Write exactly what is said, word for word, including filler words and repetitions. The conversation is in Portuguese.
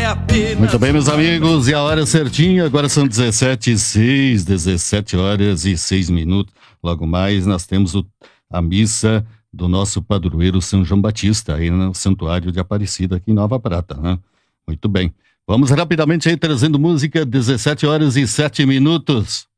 Muito bem, meus amigos, e a hora certinha, agora são dezessete e seis, dezessete horas e seis minutos. Logo mais nós temos o, a missa do nosso padroeiro São João Batista, aí no Santuário de Aparecida, aqui em Nova Prata, né? Muito bem, vamos rapidamente aí trazendo música, dezessete horas e sete minutos.